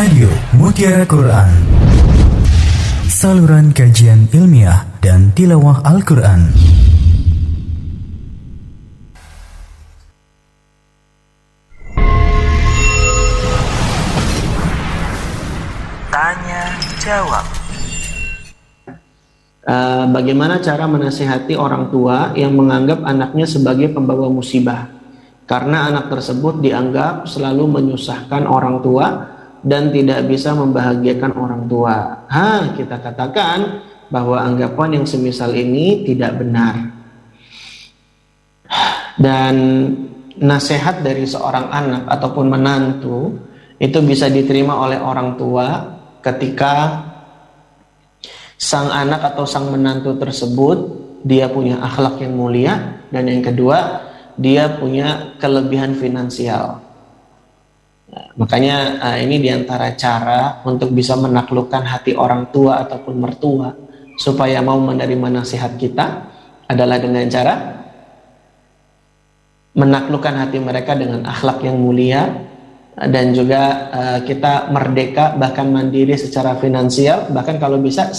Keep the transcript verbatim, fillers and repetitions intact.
Radio Mutiara Quran, saluran kajian ilmiah dan tilawah Al-Quran. Tanya jawab. Uh, bagaimana cara menasihati orang tua yang menganggap anaknya sebagai pembawa musibah karena anak tersebut dianggap selalu menyusahkan orang tua dan tidak bisa membahagiakan orang tua? Ha, kita katakan bahwa anggapan yang semisal ini tidak benar. Dan nasihat dari seorang anak ataupun menantu itu bisa diterima oleh orang tua ketika sang anak atau sang menantu tersebut dia punya akhlak yang mulia, dan yang kedua dia punya kelebihan finansial. Nah, makanya uh, ini diantara cara untuk bisa menaklukkan hati orang tua ataupun mertua supaya mau menerima nasihat kita adalah dengan cara menaklukkan hati mereka dengan akhlak yang mulia, dan juga uh, kita merdeka bahkan mandiri secara finansial, bahkan kalau bisa